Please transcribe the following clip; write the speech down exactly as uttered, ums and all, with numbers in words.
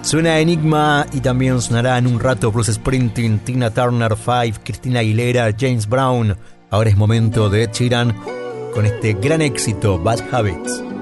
Suena Enigma y también sonará en un rato Bruce Springsteen, Tina Turner, Five, Christina Aguilera, James Brown. Ahora es momento de Ed Sheeran con este gran éxito, Bad Habits.